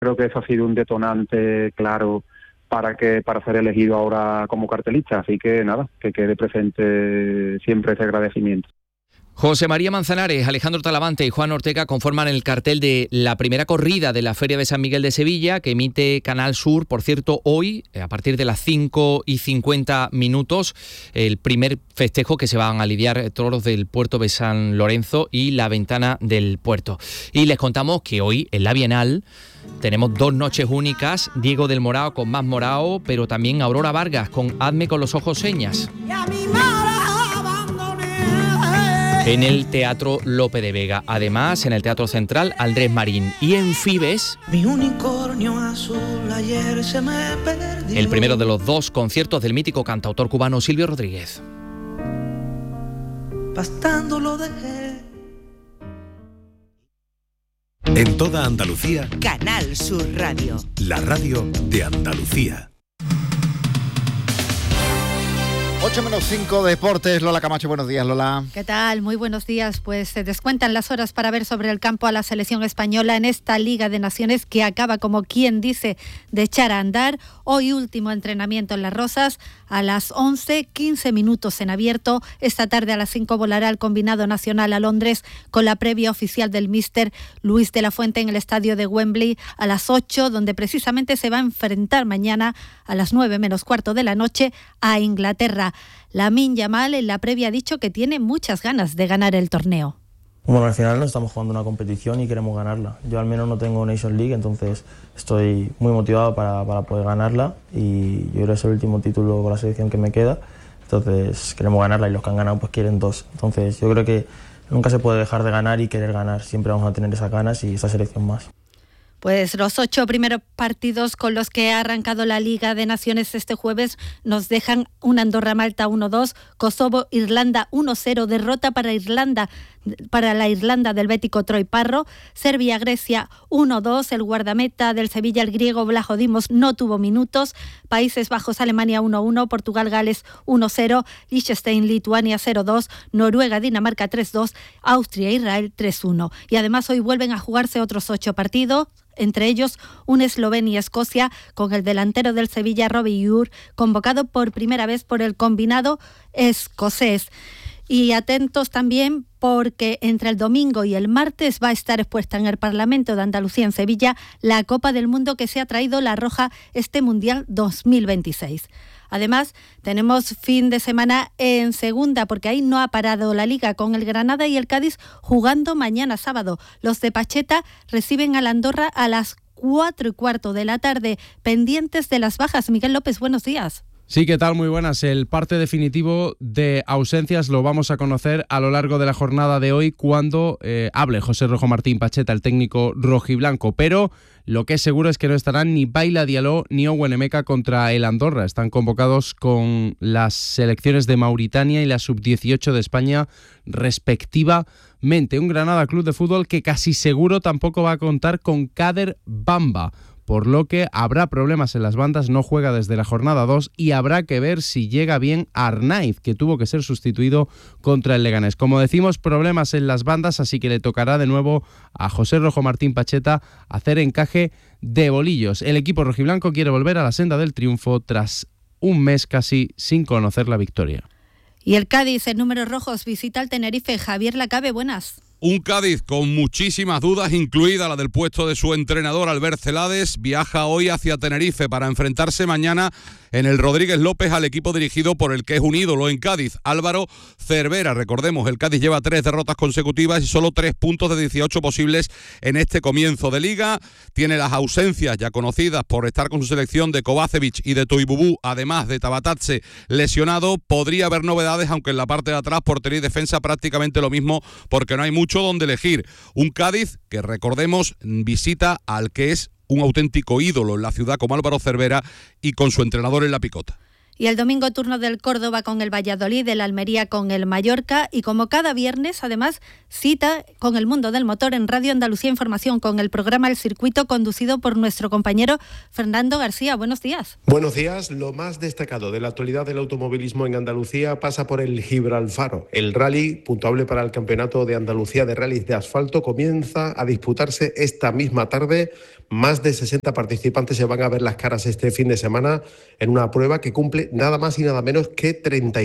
Creo que eso ha sido un detonante claro para ser elegido ahora como cartelista, así que nada, que quede presente siempre ese agradecimiento. José María Manzanares, Alejandro Talavante y Juan Ortega conforman el cartel de la primera corrida de la Feria de San Miguel de Sevilla, que emite Canal Sur, por cierto, hoy, a partir de las 5:50, el primer festejo que se van a lidiar toros del puerto de San Lorenzo y la ventana del puerto. Y les contamos que hoy, en la Bienal, tenemos 2 noches únicas, Diego del Morao con Más Morao, pero también Aurora Vargas con Hazme con los ojos señas, en el Teatro Lope de Vega. Además, en el Teatro Central, Andrés Marín. Y en Fibes, mi unicornio azul ayer se me perdió. El primero de los 2 conciertos del mítico cantautor cubano Silvio Rodríguez. Bastando lo dejé. En toda Andalucía, Canal Sur Radio. La radio de Andalucía. 8:05 Deportes. Lola Camacho, buenos días, Lola. ¿Qué tal? Muy buenos días. Pues se descuentan las horas para ver sobre el campo a la selección española en esta Liga de Naciones que acaba, como quien dice, de echar a andar. Hoy último entrenamiento en Las Rozas a las 11:15 en abierto. Esta tarde a las 5 volará el combinado nacional a Londres con la previa oficial del míster Luis de la Fuente en el estadio de Wembley a las 8, donde precisamente se va a enfrentar mañana a las 9:15 de la noche a Inglaterra. Lamine Yamal en la previa ha dicho que tiene muchas ganas de ganar el torneo. Bueno, al final no estamos jugando una competición y queremos ganarla. Yo al menos no tengo Nations League, entonces estoy muy motivado para poder ganarla y yo creo que es el último título con la selección que me queda, entonces queremos ganarla y los que han ganado pues quieren 2. Entonces yo creo que nunca se puede dejar de ganar y querer ganar, siempre vamos a tener esas ganas y esa selección más. Pues los 8 primeros partidos con los que ha arrancado la Liga de Naciones este jueves nos dejan una Andorra-Malta 1-2, Kosovo-Irlanda 1-0, derrota para la Irlanda del bético Troy Parro, Serbia-Grecia 1-2, el guardameta del Sevilla, el griego Vlaho Dimos, no tuvo minutos, Países Bajos-Alemania 1-1, Portugal-Gales 1-0, Liechtenstein-Lituania 0-2, Noruega-Dinamarca 3-2, Austria-Israel 3-1. Y además hoy vuelven a jugarse otros 8 partidos, entre ellos un Eslovenia-Escocia con el delantero del Sevilla, Robbie Ure, convocado por primera vez por el combinado escocés. Y atentos también porque entre el domingo y el martes va a estar expuesta en el Parlamento de Andalucía en Sevilla la Copa del Mundo que se ha traído la Roja este Mundial 2026. Además, tenemos fin de semana en segunda, porque ahí no ha parado la Liga, con el Granada y el Cádiz jugando mañana sábado. Los de Pacheta reciben al Andorra a las 4:15 de la tarde, pendientes de las bajas. Miguel López, buenos días. Sí, ¿qué tal? Muy buenas. El parte definitivo de ausencias lo vamos a conocer a lo largo de la jornada de hoy cuando hable José Rojo Martín Pacheta, el técnico rojiblanco. Pero lo que es seguro es que no estarán ni Baila Diallo ni Owen Emeka contra el Andorra. Están convocados con las selecciones de Mauritania y la sub-18 de España respectivamente. Un Granada Club de Fútbol que casi seguro tampoco va a contar con Kader Bamba, por lo que habrá problemas en las bandas, no juega desde la jornada 2 y habrá que ver si llega bien Arnaiz, que tuvo que ser sustituido contra el Leganés. Como decimos, problemas en las bandas, así que le tocará de nuevo a José Rojo Martín Pacheta hacer encaje de bolillos. El equipo rojiblanco quiere volver a la senda del triunfo tras un mes casi sin conocer la victoria. Y el Cádiz en números rojos visita al Tenerife. Javier Lacabe, buenas. Un Cádiz con muchísimas dudas, incluida la del puesto de su entrenador Albert Celades. Viaja hoy hacia Tenerife para enfrentarse mañana en el Rodríguez López al equipo dirigido por el que es un ídolo en Cádiz, Álvaro Cervera. Recordemos, el Cádiz lleva 3 derrotas consecutivas y solo 3 puntos de 18 posibles en este comienzo de liga. Tiene las ausencias ya conocidas por estar con su selección de Kovacevic y de Toibubú, además de Tabatatse lesionado. Podría haber novedades, aunque en la parte de atrás portería y defensa prácticamente lo mismo, porque no hay mucho donde elegir. Un Cádiz que, recordemos, visita al que es un auténtico ídolo en la ciudad como Álvaro Cervera y con su entrenador en la picota. Y el domingo turno del Córdoba con el Valladolid, el Almería con el Mallorca y como cada viernes, además, cita con el mundo del motor en Radio Andalucía Información con el programa El Circuito conducido por nuestro compañero Fernando García. Buenos días. Buenos días. Lo más destacado de la actualidad del automovilismo en Andalucía pasa por el Gibralfaro. El rally, puntuable para el Campeonato de Andalucía de Rallys de Asfalto, comienza a disputarse esta misma tarde. Más de 60 participantes se van a ver las caras este fin de semana en una prueba que cumple nada más y nada menos que 30